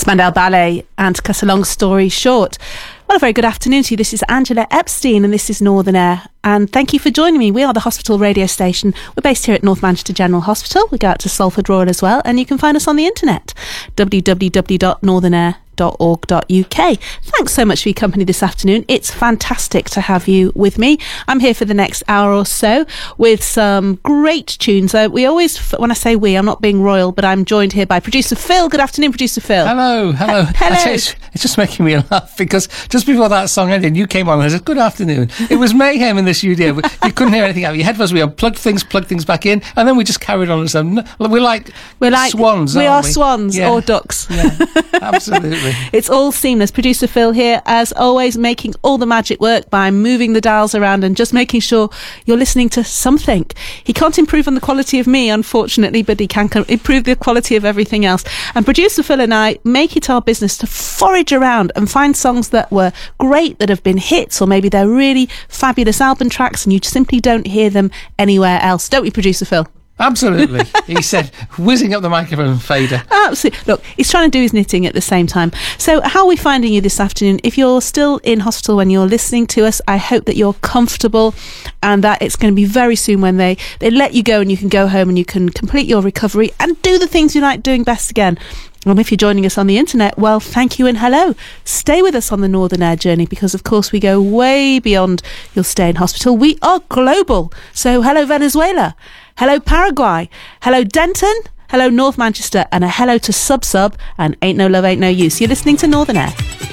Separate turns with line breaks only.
Spandau Ballet, and to cut a long story short. Well, a very good afternoon to you. This is Angela Epstein and this is Northern Air. And thank you for joining me. We are the hospital radio station. We're based here at North Manchester General Hospital. We go out to Salford Royal as well. And you can find us on the internet, www.northernair.org.uk. Thanks so much for your company this afternoon. It's fantastic to have you with me. I'm here for the next hour or so with some great tunes. We always, when I say we, I'm not being royal, but I'm joined here by producer Phil. Good afternoon, producer Phil.
Hello.
Hello.
It's just making me laugh because just before that song ended, you came on and said, good afternoon. It was mayhem in the studio. You couldn't hear anything out of your headphones. We unplugged things, plugged things back in, and then we just carried on. We're like swans,
we
aren't
are swans or ducks.
Yeah, absolutely.
It's all seamless. Producer Phil here, as always, making all the magic work by moving the dials around and just making sure you're listening to something. He can't improve on the quality of me, unfortunately, but he can improve the quality of everything else. And producer Phil and I make it our business to forage around and find songs that were great, that have been hits, or maybe they're really fabulous album tracks and you simply don't hear them anywhere else. Don't we, producer Phil?
Absolutely. He said, whizzing up the microphone fader.
Absolutely. Look, he's trying to do his knitting at the same time. So how are we finding you this afternoon? If you're still in hospital when you're listening to us, I hope that you're comfortable and that it's going to be very soon when they let you go and you can go home and you can complete your recovery and do the things you like doing best again. And if you're joining us on the internet, well, thank you and hello. Stay with us on the Northern Air journey because, of course, we go way beyond your stay in hospital. We are global. So hello, Venezuela. Hello, Paraguay. Hello, Denton. Hello, North Manchester. And a hello to Sub and Ain't No Love, Ain't No Use. You're listening to Northern Air.